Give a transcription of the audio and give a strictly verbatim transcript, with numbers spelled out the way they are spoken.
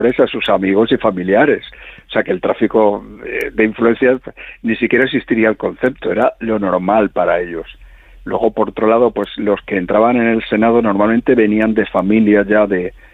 a sus amigos y familiares. O sea que el tráfico de influencias ni siquiera existiría el concepto, era lo normal para ellos. Luego, por otro lado, pues los que entraban en el Senado normalmente venían de familias ya de,